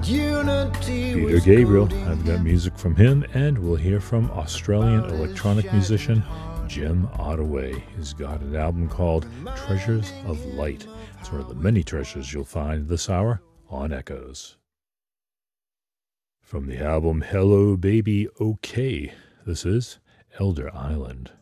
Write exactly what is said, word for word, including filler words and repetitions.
Unity Peter was Gabriel, golden. I've got music from him, and we'll hear from Australian electronic musician Jim Ottaway. He's got an album called Treasures of Light. It's one of the many treasures you'll find this hour on Echoes. From the album Hello Baby OK, this is Elder Island.